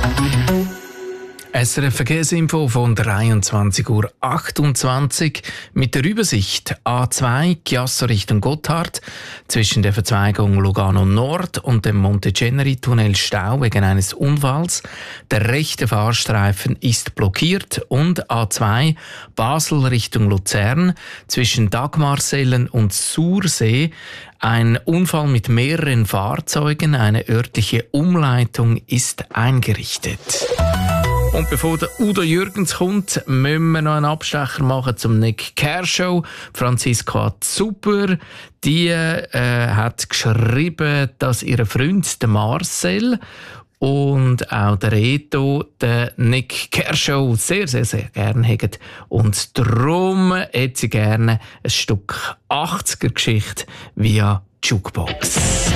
SRF Verkehrsinfo von 23:28 Uhr mit der Übersicht A2 Chiasso Richtung Gotthard zwischen der Verzweigung Lugano Nord und dem Monteceneri-Tunnel Stau wegen eines Unfalls. Der rechte Fahrstreifen ist blockiert und A2 Basel Richtung Luzern zwischen Dagmarsellen und Sursee ein Unfall mit mehreren Fahrzeugen. Eine örtliche Umleitung ist eingerichtet. Und bevor der Udo Jürgens kommt, müssen wir noch einen Abstecher machen zum Nick Kershaw. Franziska Zuber, die hat geschrieben, dass ihr Freund, der Marcel, und auch der Reto, der Nick Kershaw sehr, sehr, sehr gerne haben. Und darum hätte sie gerne ein Stück 80er-Geschichte via Jukebox.